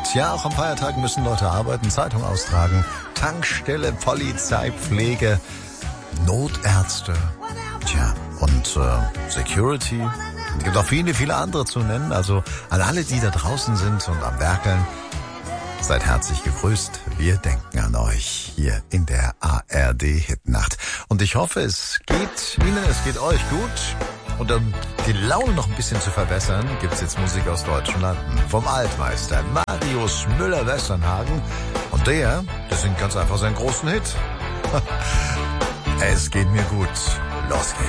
Ja, auch am Feiertag müssen Leute arbeiten, Zeitung austragen, Tankstelle, Polizei, Pflege, Notärzte, und Security. Es gibt auch viele, viele andere zu nennen. Also an alle, die da draußen sind und am Werkeln, seid herzlich gegrüßt. Wir denken an euch hier in der ARD Hitnacht. Und ich hoffe, es geht Ihnen, es geht euch gut. Und um die Laune noch ein bisschen zu verbessern, gibt's jetzt Musik aus deutschen Landen. Vom Altmeister Marius Müller-Westernhagen. Und der singt ganz einfach seinen großen Hit. Es geht mir gut. Los geht's.